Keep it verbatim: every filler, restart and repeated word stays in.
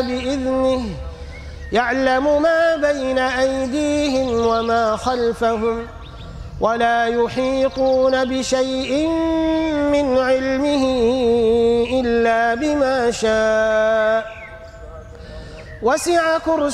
بإذنه يعلم ما بين أيديهم وما خلفهم ولا يحيطون بشيء من علمه إلا بما شاء وسع كرسيه